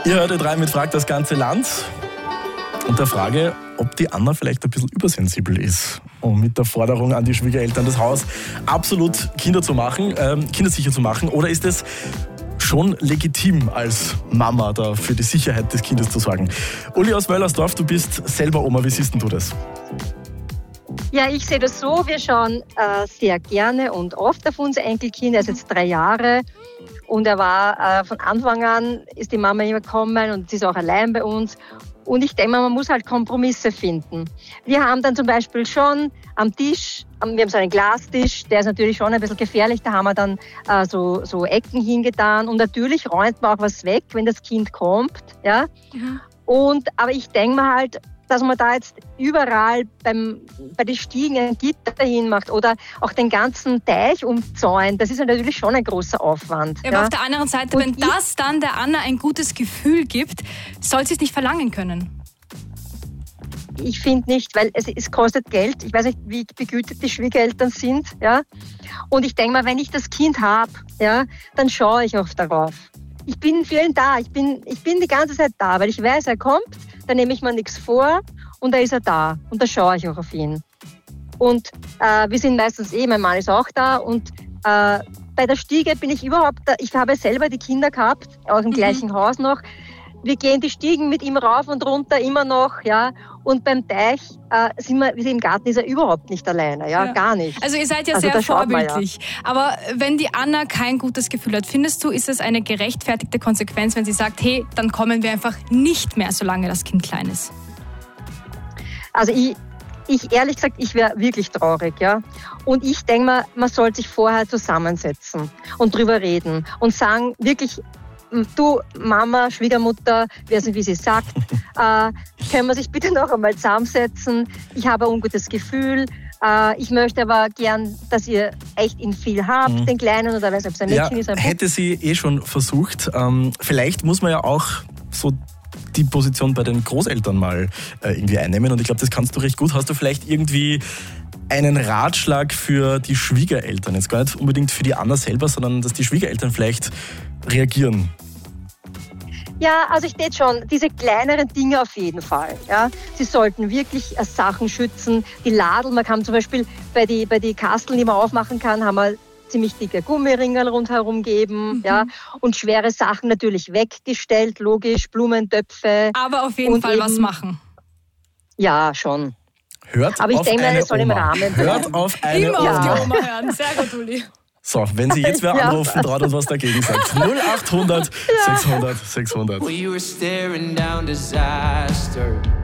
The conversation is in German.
Ihr hört Ö3 mit Fragt das ganze Land. Und der Frage, ob die Anna vielleicht ein bisschen übersensibel ist, um mit der Forderung an die Schwiegereltern das Haus absolut kindersicher zu machen. Oder ist es schon legitim, als Mama da für die Sicherheit des Kindes zu sorgen? Uli aus Wöllersdorf, du bist selber Oma. Wie siehst denn du das? Ja, ich sehe das so. Wir schauen sehr gerne und oft auf unser Enkelkind. Er ist jetzt 3 Jahre und er war von Anfang an, ist die Mama immer gekommen und sie ist auch allein bei uns. Und ich denke mal, man muss halt Kompromisse finden. Wir haben dann zum Beispiel schon am Tisch, wir haben so einen Glastisch, der ist natürlich schon ein bisschen gefährlich, da haben wir dann so Ecken hingetan. Und natürlich räumt man auch was weg, wenn das Kind kommt. Ja? Mhm. Aber ich denke mal halt, dass man da jetzt überall bei den Stiegen ein Gitter hin macht oder auch den ganzen Teich umzäunt. Das ist ja natürlich schon ein großer Aufwand. Aber auf der anderen Seite, wenn das dann der Anna ein gutes Gefühl gibt, soll sie es nicht verlangen können. Ich finde nicht, weil es kostet Geld. Ich weiß nicht, wie begütet die Schwiegereltern sind. Ja? Und ich denke mal, wenn ich das Kind habe, ja, dann schaue ich auch darauf. Ich bin für ihn da. Ich bin die ganze Zeit da, weil ich weiß, er kommt, da nehme ich mir nichts vor und da ist er da. Und da schaue ich auch auf ihn. Und wir sind meistens mein Mann ist auch da und bei der Stiege bin ich überhaupt da. Ich habe selber die Kinder gehabt, auch im gleichen Haus noch. Wir gehen die Stiegen mit ihm rauf und runter immer noch, ja. Und beim Teich im Garten ist er überhaupt nicht alleine, ja, gar nicht. Also ihr seid ja sehr vorbildlich. Ja. Aber wenn die Anna kein gutes Gefühl hat, findest du, ist das eine gerechtfertigte Konsequenz, wenn sie sagt, hey, dann kommen wir einfach nicht mehr, solange das Kind klein ist? Also ich ehrlich gesagt, ich wäre wirklich traurig, ja. Und ich denke mal, man sollte sich vorher zusammensetzen und drüber reden und sagen, wirklich, du, Mama, Schwiegermutter, wer weiß nicht, wie sie sagt, können wir sich bitte noch einmal zusammensetzen. Ich habe ein ungutes Gefühl. Ich möchte aber gern, dass ihr echt ihn viel habt, den Kleinen, oder weiß nicht, ob es ein Mädchen ist. Hätte sie schon versucht. Vielleicht muss man ja auch so die Position bei den Großeltern mal irgendwie einnehmen. Und ich glaube, das kannst du recht gut. Hast du vielleicht irgendwie einen Ratschlag für die Schwiegereltern? Jetzt gar nicht unbedingt für die Anna selber, sondern dass die Schwiegereltern vielleicht reagieren. Ja, also ich denke schon, diese kleineren Dinge auf jeden Fall. Ja. Sie sollten wirklich Sachen schützen. Die Ladel, man kann zum Beispiel bei die Kasteln, die man aufmachen kann, haben wir ziemlich dicke Gummiringel rundherum geben. Ja. Und schwere Sachen natürlich weggestellt, logisch, Blumentöpfe. Aber auf jeden Fall was machen. Ja, schon. Hört aber ich auf denke, eine es soll im Rahmen bleiben. Hört auf eine Immer Oma. auf die Oma hören. Sehr gut, Uli. So, wenn Sie jetzt wer anrufen, traut und was dagegen sagt. 0800 600 600. Well, you were staring down disaster.